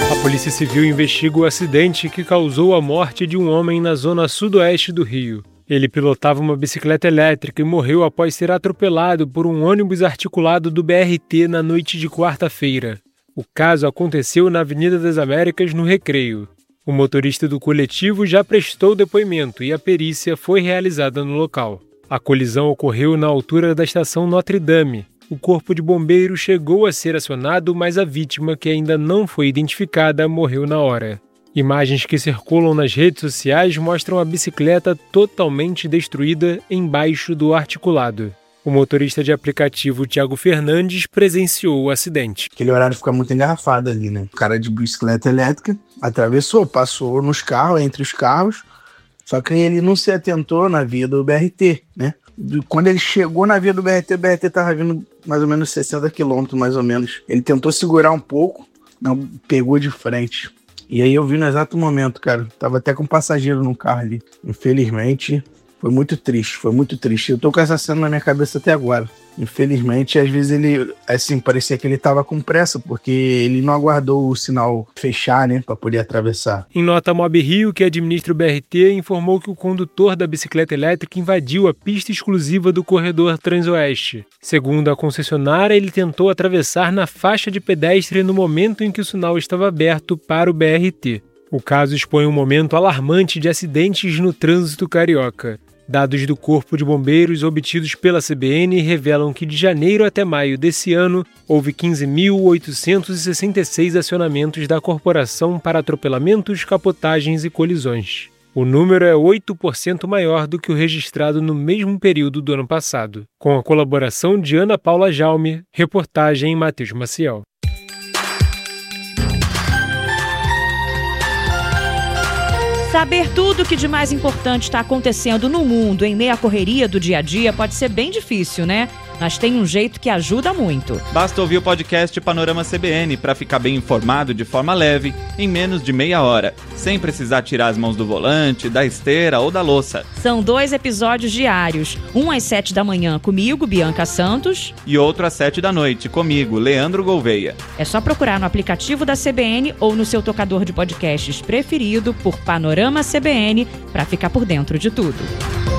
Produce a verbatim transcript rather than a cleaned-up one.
A Polícia Civil investiga o acidente que causou a morte de um homem na zona sudoeste do Rio. Ele pilotava uma bicicleta elétrica e morreu após ser atropelado por um ônibus articulado do B R T na noite de quarta-feira. O caso aconteceu na Avenida das Américas, no Recreio. O motorista do coletivo já prestou depoimento e a perícia foi realizada no local. A colisão ocorreu na altura da estação Notre Dame. O corpo de bombeiros chegou a ser acionado, mas a vítima, que ainda não foi identificada, morreu na hora. Imagens que circulam nas redes sociais mostram a bicicleta totalmente destruída embaixo do articulado. O motorista de aplicativo Thiago Fernandes presenciou o acidente. Aquele horário fica muito engarrafado ali, né? O cara de bicicleta elétrica atravessou, passou nos carros, entre os carros, só que ele não se atentou na via do B R T, né? Quando ele chegou na via do B R T, o B R T estava vindo mais ou menos sessenta quilômetros, mais ou menos. Ele tentou segurar um pouco, não pegou de frente. E aí eu vi no exato momento, cara. Tava até com um passageiro no carro ali. Infelizmente, foi muito triste, foi muito triste. Eu tô com essa cena na minha cabeça até agora. Infelizmente, às vezes ele, assim, parecia que ele tava com pressa, porque ele não aguardou o sinal fechar, né, para poder atravessar. Em nota, a Mob Rio, que administra o B R T, informou que o condutor da bicicleta elétrica invadiu a pista exclusiva do corredor Transoeste. Segundo a concessionária, ele tentou atravessar na faixa de pedestre no momento em que o sinal estava aberto para o B R T. O caso expõe um momento alarmante de acidentes no trânsito carioca. Dados do Corpo de Bombeiros obtidos pela C B N revelam que de janeiro até maio desse ano houve quinze mil oitocentos e sessenta e seis acionamentos da corporação para atropelamentos, capotagens e colisões. O número é oito por cento maior do que o registrado no mesmo período do ano passado. Com a colaboração de Ana Paula Jaume, reportagem Matheus Maciel. Saber tudo o que de mais importante está acontecendo no mundo em meio à correria do dia a dia pode ser bem difícil, né? Mas tem um jeito que ajuda muito. Basta ouvir o podcast Panorama C B N para ficar bem informado de forma leve, em menos de meia hora, sem precisar tirar as mãos do volante, da esteira ou da louça. São dois episódios diários, um às sete da manhã comigo, Bianca Santos, e outro às sete da noite comigo, Leandro Gouveia. É só procurar no aplicativo da C B N ou no seu tocador de podcasts preferido por Panorama C B N para ficar por dentro de tudo.